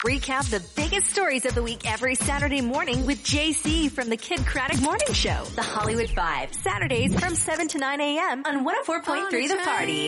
recap the biggest stories of the week every Saturday morning with JC from the Kid Craddock Morning Show. The Hollywood Vibe. Saturdays from 7 to 9 a.m. on 104.3 The Party.